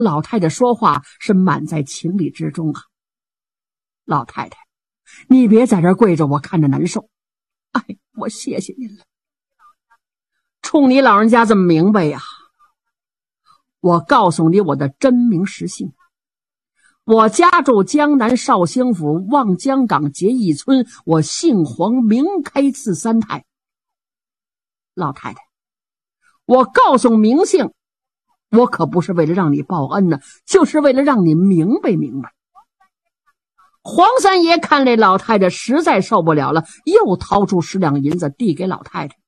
老太太说话是满在情理之中啊。老太太，你别在这儿跪着，我看着难受。哎，我谢谢您了。冲你老人家这么明白呀，我告诉你我的真名实姓。我家住江南绍兴府望江港结义村，我姓黄，名开，字三太。老太太，我告诉名姓，我可不是为了让你报恩呢，就是为了让你明白明白。黄三爷看这老太太实在受不了了，又掏出10两银子递给老太太。